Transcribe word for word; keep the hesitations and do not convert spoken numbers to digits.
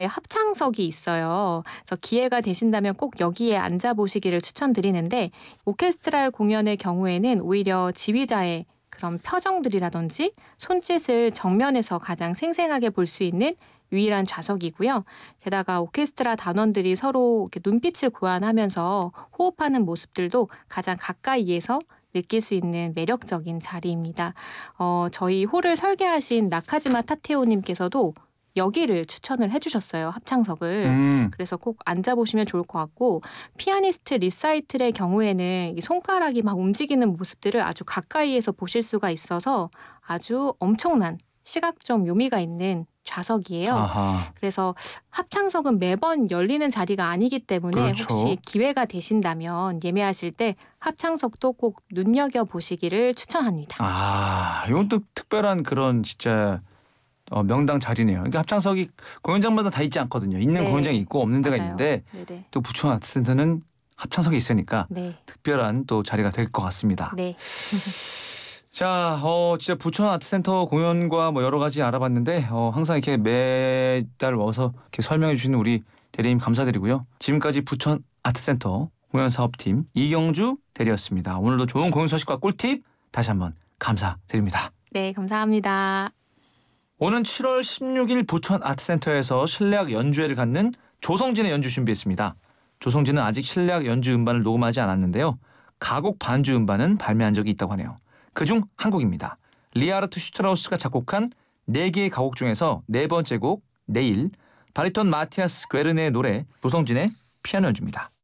합창석이 있어요. 그래서 기회가 되신다면 꼭 여기에 앉아보시기를 추천드리는데 오케스트라 공연의 경우에는 오히려 지휘자의 그런 표정들이라든지 손짓을 정면에서 가장 생생하게 볼 수 있는 유일한 좌석이고요. 게다가 오케스트라 단원들이 서로 이렇게 눈빛을 교환하면서 호흡하는 모습들도 가장 가까이에서 느낄 수 있는 매력적인 자리입니다. 어, 저희 홀을 설계하신 나카지마 타테오님께서도 여기를 추천을 해주셨어요. 합창석을. 음. 그래서 꼭 앉아보시면 좋을 것 같고 피아니스트 리사이틀의 경우에는 이 손가락이 막 움직이는 모습들을 아주 가까이에서 보실 수가 있어서 아주 엄청난 시각적 묘미가 있는 좌석이에요. 아하. 그래서 합창석은 매번 열리는 자리가 아니기 때문에 그렇죠. 혹시 기회가 되신다면 예매하실 때 합창석도 꼭 눈여겨보시기를 추천합니다. 아, 이건 또 특별한 그런 진짜 어, 명당 자리네요. 그러니까 합창석이 공연장마다 다 있지 않거든요. 있는 네. 공연장이 있고 없는 데가 맞아요. 있는데 네네. 또 부천 아트센터는 합창석이 있으니까 네. 특별한 또 자리가 될 것 같습니다. 네. 자, 어, 진짜 부천 아트센터 공연과 뭐 여러 가지 알아봤는데 어, 항상 이렇게 매달 와서 이렇게 설명해 주시는 우리 대리님 감사드리고요. 지금까지 부천 아트센터 공연사업팀 이경주 대리였습니다. 오늘도 좋은 공연 소식과 꿀팁 다시 한번 감사드립니다. 네, 감사합니다. 오는 칠월 십육일 부천 아트센터에서 실내악 연주회를 갖는 조성진의 연주 준비했습니다. 조성진은 아직 실내악 연주 음반을 녹음하지 않았는데요. 가곡 반주 음반은 발매한 적이 있다고 하네요. 그중 한 곡입니다. 리하르트 슈트라우스가 작곡한 네 개의 가곡 중에서 네 번째 곡 내일, 바리톤 마티아스 괴르네의 노래, 조성진의 피아노 연주입니다.